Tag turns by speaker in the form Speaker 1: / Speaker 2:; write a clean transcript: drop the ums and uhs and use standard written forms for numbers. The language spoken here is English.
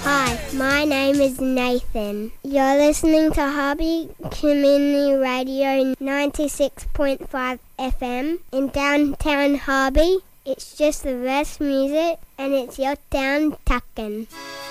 Speaker 1: Hi, my name is Nathan. You're listening to Harvey Community Radio 96.5 FM in downtown Harvey. It's just the best music and it's your town tuckin'.